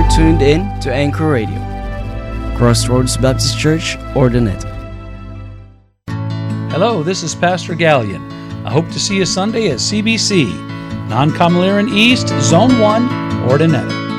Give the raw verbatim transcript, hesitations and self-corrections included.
tuned in to Anchor Radio, Crossroads Baptist Church, Ordinate. Hello, this is Pastor Gallion. I hope to see you Sunday at C B C, Non-Comaliran East, Zone one, Ordinate.